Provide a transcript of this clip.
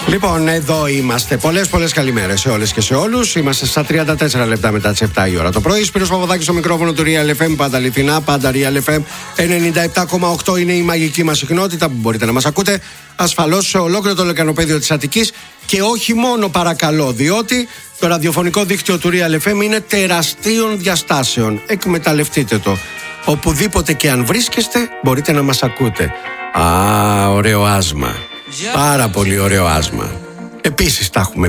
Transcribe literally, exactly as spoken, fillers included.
Λοιπόν, εδώ είμαστε. Πολλές πολλές καλημέρες σε όλες και σε όλους. Είμαστε στα τριάντα τέσσερα λεπτά μετά τις επτά η ώρα το πρωί. Σπύρος Παπαδάκης στο μικρόφωνο του Real εφ εμ. Πάντα αληθινά, πάντα Real εφ εμ. ενενήντα επτά κόμμα οκτώ είναι η μαγική μας συχνότητα που μπορείτε να μας ακούτε ασφαλώς σε ολόκληρο το λεκανοπέδιο της Αττικής. Και όχι μόνο, παρακαλώ, διότι το ραδιοφωνικό δίκτυο του Real εφ εμ είναι τεραστίων διαστάσεων. Εκμεταλλευτείτε το. Οπουδήποτε και αν βρίσκεστε, μπορείτε να μας ακούτε. Α, ωραίο άσμα. Πάρα πολύ ωραίο άσμα. Επίσης τα έχουμε